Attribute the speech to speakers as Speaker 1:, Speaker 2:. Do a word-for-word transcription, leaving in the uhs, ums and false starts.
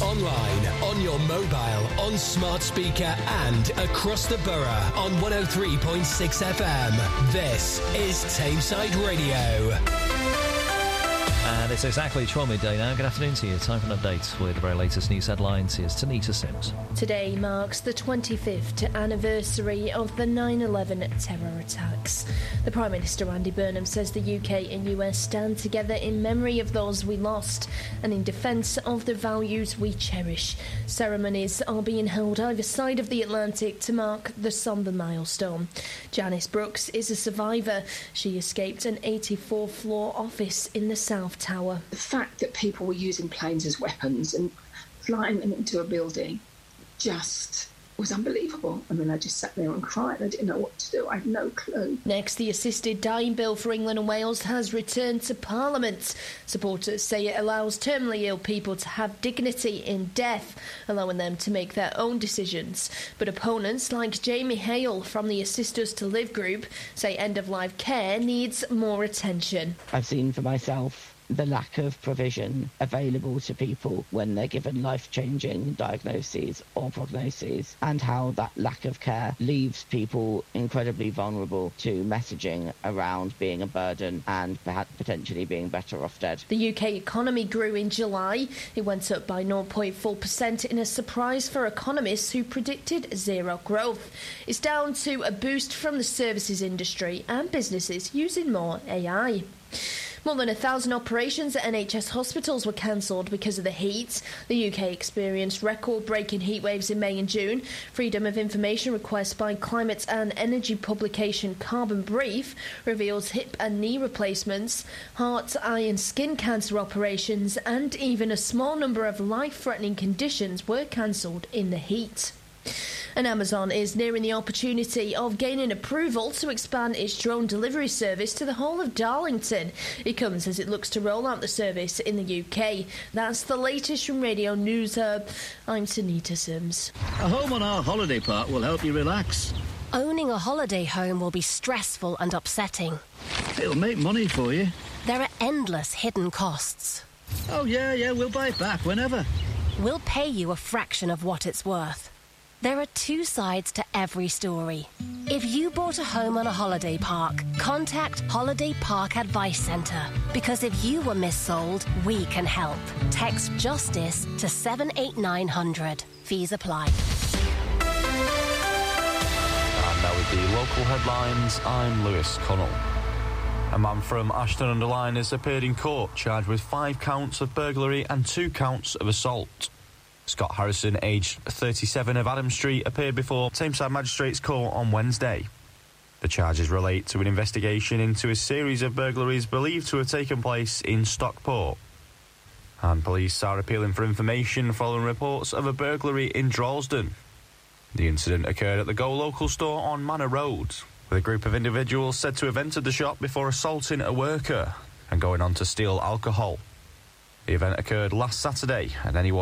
Speaker 1: online, on your mobile, on smart speaker and across the borough on one oh three point six F M. This is Tameside Radio.
Speaker 2: And it's exactly twelve midday now. Good afternoon to you. Time for an update with the very latest news headlines. Here's Tanita Sims.
Speaker 3: Today marks the twenty-fifth anniversary of the nine eleven terror attacks. The Prime Minister Andy Burnham says the U K and U S stand together in memory of those we lost and in defence of the values we cherish. Ceremonies are being held either side of the Atlantic to mark the sombre milestone. Janice Brooks is a survivor. She escaped an eighty-fourth floor office in the South Tower.
Speaker 4: The fact that people were using planes as weapons and flying them into a building just was unbelievable. I mean, I just sat there and cried. I didn't know what to do. I had no clue.
Speaker 3: Next, the assisted dying bill for England and Wales has returned to Parliament. Supporters say it allows terminally ill people to have dignity in death, allowing them to make their own decisions. But opponents like Jamie Hale from the Assist Us to Live group say end-of-life care needs more attention.
Speaker 5: I've seen for myself the lack of provision available to people when they're given life-changing diagnoses or prognoses, and how that lack of care leaves people incredibly vulnerable to messaging around being a burden and perhaps potentially being better off dead.
Speaker 3: The U K economy grew in July. It went up by zero point four percent in a surprise for economists who predicted zero growth. It's down to a boost from the services industry and businesses using more A I. More than a thousand operations at N H S hospitals were cancelled because of the heat. The U K experienced record-breaking heat waves in May and June. Freedom of information request by climate and energy publication Carbon Brief reveals hip and knee replacements, heart, eye and skin cancer operations, and even a small number of life-threatening conditions were cancelled in the heat. And Amazon is nearing the opportunity of gaining approval to expand its drone delivery service to the whole of Darlington. It comes as it looks to roll out the service in the U K. That's the latest from Radio News Hub. I'm Tanita Sims.
Speaker 6: A home on our holiday park will help you relax.
Speaker 7: Owning a holiday home will be stressful and upsetting.
Speaker 6: It'll make money for you.
Speaker 7: There are endless hidden costs.
Speaker 6: Oh, yeah, yeah, we'll buy it back whenever.
Speaker 7: We'll pay you a fraction of what it's worth. There are two sides to every story. If you bought a home on a holiday park, contact Holiday Park Advice Centre. Because if you were missold, we can help. Text JUSTICE to seven eight nine hundred. Fees apply.
Speaker 8: And now with the local headlines, I'm Lewis Connell. A man from Ashton-under-Lyne has appeared in court charged with five counts of burglary and two counts of assault. Scott Harrison, aged thirty-seven, of Adam Street, appeared before Tameside Magistrates Court on Wednesday. The charges relate to an investigation into a series of burglaries believed to have taken place in Stockport. And police are appealing for information following reports of a burglary in Droylsden. The incident occurred at the Go Local store on Manor Road, with a group of individuals said to have entered the shop before assaulting a worker and going on to steal alcohol. The event occurred last Saturday, and anyone